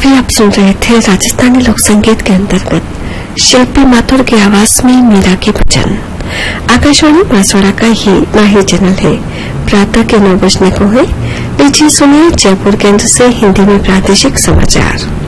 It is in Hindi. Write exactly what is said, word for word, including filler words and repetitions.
अभी आप सुन रहे थे राजस्थानी लोक संगीत के अंतर्गत शिल्पी माथुर की आवाज में मीरा के भजन। आकाशवाणी बांसवाड़ा का ही माही चैनल है। प्रातः के नौ बजने को है। लीजिए सुनिए जयपुर केंद्र से हिंदी में प्रादेशिक समाचार।